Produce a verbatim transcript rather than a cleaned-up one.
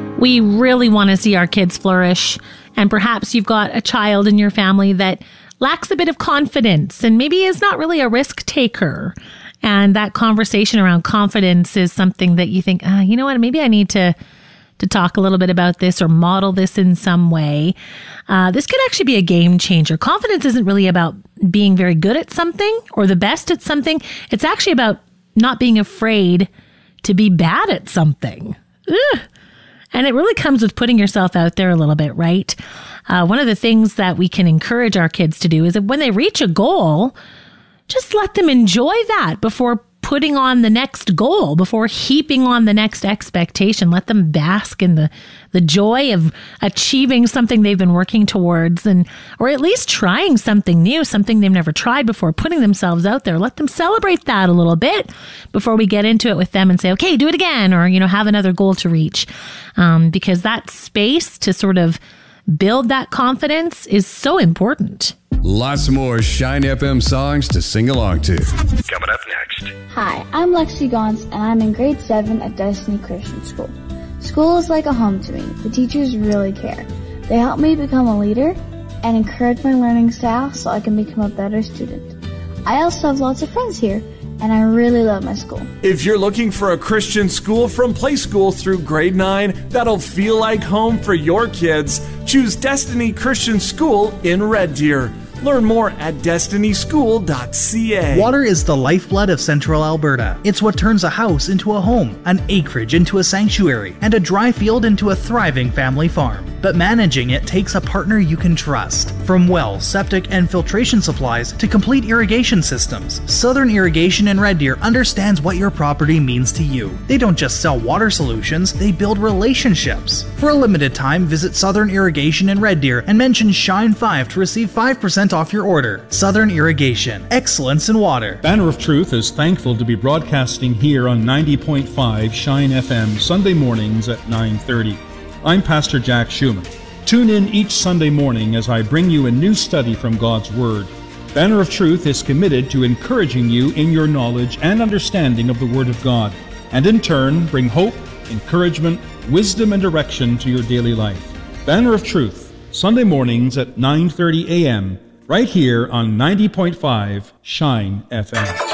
We really want to see our kids flourish, and perhaps you've got a child in your family that lacks a bit of confidence and maybe is not really a risk taker. And that conversation around confidence is something that you think, ah, you know what, maybe I need to to talk a little bit about this or model this in some way. Uh, this could actually be a game changer. Confidence isn't really about being very good at something or the best at something. It's actually about not being afraid to be bad at something. Ugh. And it really comes with putting yourself out there a little bit, right? Uh, one of the things that we can encourage our kids to do is that when they reach a goal, just let them enjoy that before putting on the next goal, before heaping on the next expectation. Let them bask in the, the joy of achieving something they've been working towards, and or at least trying something new, something they've never tried before, putting themselves out there. Let them celebrate that a little bit before we get into it with them and say, okay, do it again, or, you know, have another goal to reach. Um, because that space to sort of build that confidence is so important. Lots more Shine F M songs to sing along to. Coming up next. Hi, I'm Lexi Gons, and I'm in grade seven at Destiny Christian School. School is like a home to me. The teachers really care. They help me become a leader and encourage my learning style so I can become a better student. I also have lots of friends here, and I really love my school. If you're looking for a Christian school from play school through grade nine that'll feel like home for your kids, choose Destiny Christian School in Red Deer. Learn more at destiny school dot c a. Water is the lifeblood of central Alberta. It's what turns a house into a home, an acreage into a sanctuary, and a dry field into a thriving family farm. But managing it takes a partner you can trust. From wells, septic, and filtration supplies to complete irrigation systems, Southern Irrigation in Red Deer understands what your property means to you. They don't just sell water solutions, they build relationships. For a limited time, visit Southern Irrigation in Red Deer and mention Shine five to receive five percent off your order. Southern Irrigation, excellence in water. Banner of Truth is thankful to be broadcasting here on ninety point five Shine F M Sunday mornings at nine thirty. I'm Pastor Jack Schumann. Tune in each Sunday morning as I bring you a new study from God's Word. Banner of Truth is committed to encouraging you in your knowledge and understanding of the Word of God, and in turn bring hope, encouragement, wisdom, and direction to your daily life. Banner of Truth, Sunday mornings at nine thirty a.m., right here on ninety point five Shine F M.